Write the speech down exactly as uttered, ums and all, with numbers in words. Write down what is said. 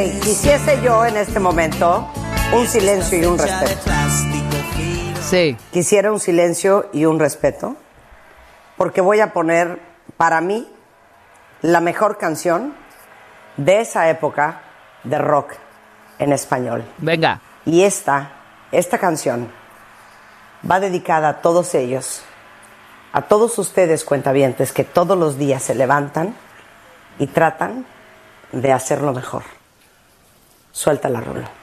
Quisiese yo en este momento un silencio y un respeto. Sí. Quisiera un silencio y un respeto, porque voy a poner, para mí, la mejor canción de esa época de rock en español. Venga. Y esta, esta canción va dedicada a todos ellos, a todos ustedes cuentavientes que todos los días se levantan y tratan de hacerlo mejor. Suelta la rola.